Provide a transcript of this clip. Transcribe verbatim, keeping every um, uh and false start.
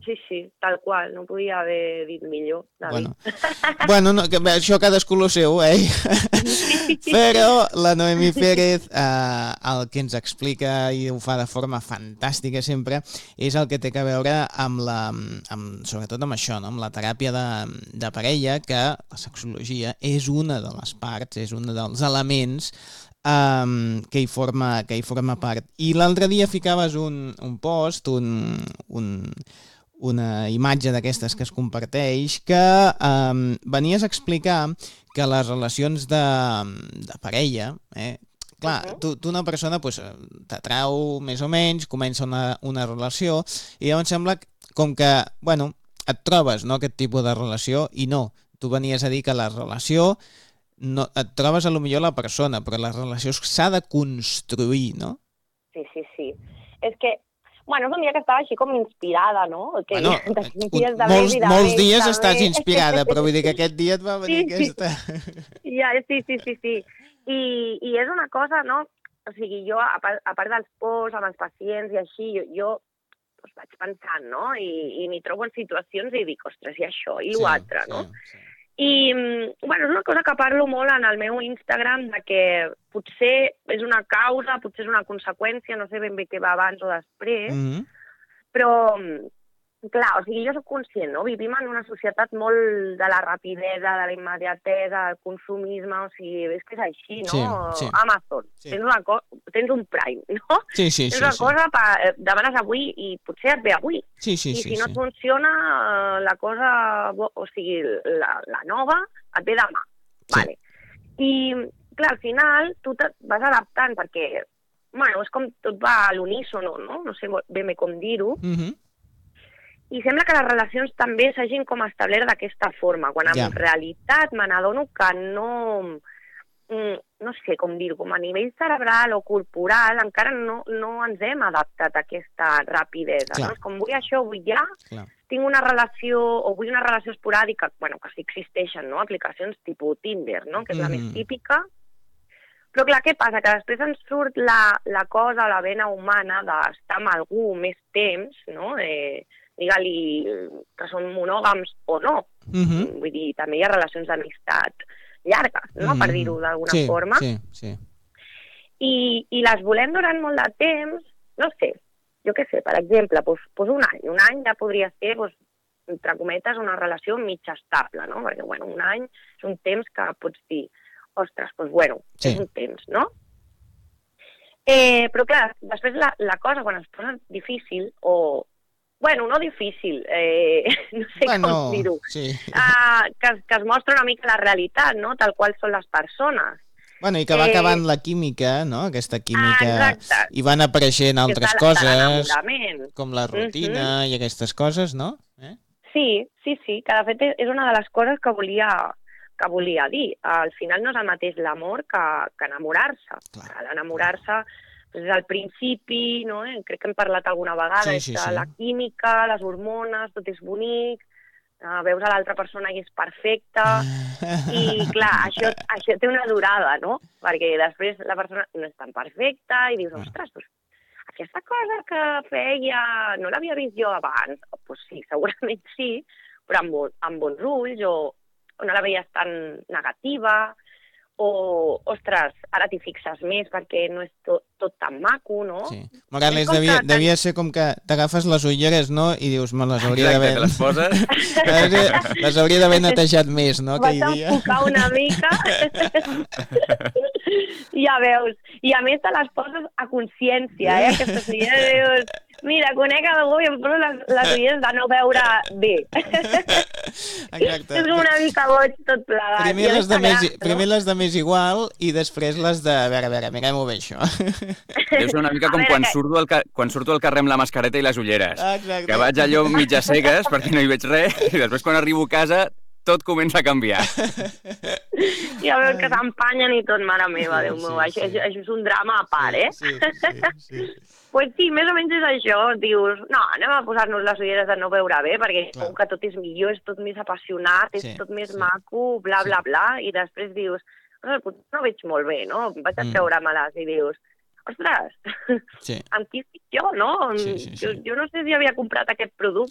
Sí, sí, tal qual, no podia haver dit millor, David. Bueno, bueno no, que, això cadascú lo seu, eh? Però la Noemí Pérez eh, el que ens explica i ho fa de forma fantàstica sempre és el que té a veure amb la, amb, sobretot amb això, no? Amb la teràpia de, de parella, que la sexologia és una de les parts, és un dels elements Um, que, hi forma, que hi forma part. I l'altre dia ficaves un, un post, un, un, una imatge d'aquestes que es comparteix, que um, venies a explicar que les relacions de, de parella, eh, clar, uh -huh. tu, tu una persona pues, t'atrau més o menys, comença una, una relació, i llavors sembla com que, bueno, et trobes, no, aquest tipus de relació, i no, tu venies a dir que la relació no, et trobes a lo millor la persona, però la relació s'ha de construir, no? Sí, sí, sí. És que, bueno, és un dia que estava així com inspirada, no? Que bueno, dies de molts, de molts més, dies també. estàs inspirada, però vull dir que aquest dia et va venir sí, aquesta... Sí. Ja, sí, sí, sí, sí. I, I és una cosa, no? O sigui, jo, a part, a part dels pors amb els pacients i així, jo, jo doncs vaig pensant, no? I, i m'hi trobo en situacions i dic, ostres, i això, i l'altre, sí, no? Sí, sí. I, bueno, és una cosa que parlo molt en el meu Instagram, de que potser és una causa, potser és una conseqüència, no sé ben bé què va abans o després, mm-hmm. però, clar, o sigui, jo soc conscient, no? Vivim en una societat molt de la rapidesa, de la immediatesa, del consumisme, o sigui, és que és així, no? Sí, sí. Amazon, sí. Tens, una co- tens un Prime, no? Sí, sí, tens sí. una sí. cosa, pa, demanes avui i potser et ve avui. Sí, sí, I sí, si no sí. et funciona, la cosa, o sigui, la, la nova, et ve demà. Sí. Vale. I, clar, al final, tu te vas adaptant perquè, bueno, és com tot va a l'unísono, no? No sé ben bé com dir-ho. Mm-hmm. I sembla que les relacions també s'hagin com establert d'aquesta forma, quan en yeah. realitat me n'adono que no... no sé com dir-ho, com a nivell cerebral o corporal, encara no, no ens hem adaptat a aquesta rapidesa. No? És com vull això, vull ja, Clar. tinc una relació, o vull una relació esporàdica, bueno, que sí existeixen, no? Aplicacions tipus Tinder, no? Que és la mm-hmm. més típica. Però clar, què passa? Que després ens surt la, la cosa, la vena humana d'estar amb algú més temps, no? Eh, digue-li que són monògams o no. Mm-hmm. Vull dir, també hi ha relacions d'amistat llargues, no? Mm-hmm. Per dir-ho d'alguna sí, forma. Sí, sí. I, I les volem durant molt de temps, no sé, jo què sé, per exemple, doncs, doncs un any. Un any ja podria ser, doncs, entre cometes, una relació mig estable, no? Perquè, bueno, un any és un temps que pots dir, ostres, doncs, bueno, sí. és un temps, no? Eh, però, clar, després la, la cosa, quan es posa difícil, o... Bueno, no difícil, eh, no sé bueno, com dir-ho, sí. uh, que, que es mostra una mica la realitat, no? Tal qual són les persones. Bueno, i que va eh... acabant la química, no? Aquesta química... Ah, i van apareixent altres de, coses, de com la rutina uh-huh. i aquestes coses, no? Eh? Sí, sí, sí, que de fet és una de les coses que volia, que volia dir. Al final no és el mateix l'amor que, que enamorar-se. L'enamorar-se és al principi, no? Eh? Crec que hem parlat alguna vegada, sí, sí, és sí. la química, les hormones, tot és bonic, uh, veus a l'altra persona i és perfecta, i clar, això, això té una durada, no? Perquè després la persona no és tan perfecta i dius, ostres, doncs, aquesta cosa que feia no l'havia vist jo abans, doncs sí, segurament sí, però amb, bon, amb bons ulls, o, o no la veies tan negativa, o, ostres, ara t'hi fixes més perquè no és tot, tot tan maco, no? Sí. Morales, devia, que... devia ser com que t'agafes les ulleres, no?, i dius, me les hauria d'haver... Exacte, les poses... les hauria d'haver netejat més, no?, aquell dia. Vas enfocar una mica... Ja veus. I a més te les poses a consciència, eh? Aquestes ulleres, dius... Mira, conec algú i em poso les, les ulleres de no veure bé. Exacte. És com una mica boig tot plegat. Primer les, de més, no? primer les de més igual i després les de... A veure, a veure, mirem-ho bé, això. Deu ser una mica com quan, que... surto al ca... quan surto al carrer amb la mascareta i les ulleres. Exacte. Que vaig allò mitja cegues perquè no hi veig res i després quan arribo a casa tot comença a canviar. Ja veus que s'empanyen i tot, mare meva, sí, Déu meu, sí, això, sí. això és un drama a part, eh? Sí, sí, sí. Pues sí, més o menys és això, dius, no, anem a posar-nos les ulleres de no veure bé, perquè com que tot és millor, és tot més apassionat, és sí, tot més sí. maco, bla, bla, bla, i després dius, no veig molt bé, no? Vaig a treure-me-les i dius, ostres, sí. amb qui estic jo, no? Sí, sí, sí. Jo, jo no sé si havia comprat aquest producte